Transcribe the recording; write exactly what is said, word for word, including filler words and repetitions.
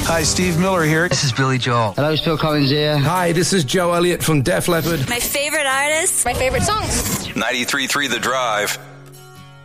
Hi, Steve Miller here. This is Billy Joel. Hello, it's Phil Collins here. Hi, this is Joe Elliott from Def Leppard. My favorite artists. My favorite songs. ninety-three point three The Drive.